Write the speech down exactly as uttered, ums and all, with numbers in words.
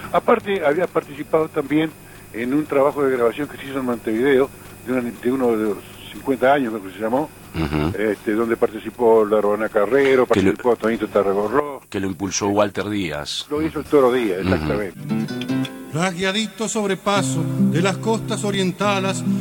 Aparte, había participado también en un trabajo de grabación que se hizo en Montevideo, de, una, de uno de los cincuenta años, creo que se llamó, uh-huh. este, donde participó la Urbana Carrero, participó Tonito Tarragorro. Que lo impulsó Walter Díaz. Lo hizo el Toro Díaz, exactamente. Uh-huh. Rasgueadito sobrepaso de las costas orientales